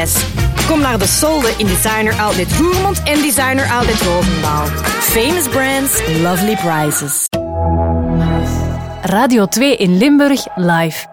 Kom naar de Solde in Designer Outlet Roermond en Designer Outlet Roosendaal. Famous brands, lovely prices. Radio 2 in Limburg live.